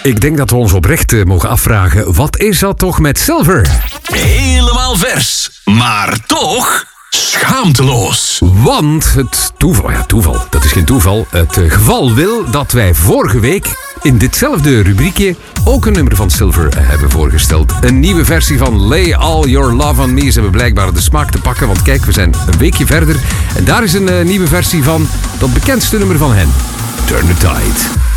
Ik denk dat we ons oprecht mogen afvragen, wat is dat toch met Silver? Helemaal vers, maar toch schaamteloos. Want het toeval, dat is geen toeval. Het geval wil dat wij vorige week in ditzelfde rubriekje ook een nummer van Silver hebben voorgesteld. Een nieuwe versie van Lay All Your Love On Me. Ze hebben blijkbaar de smaak te pakken, want kijk, we zijn een weekje verder. En daar is een nieuwe versie van dat bekendste nummer van hen, Turn the Tide.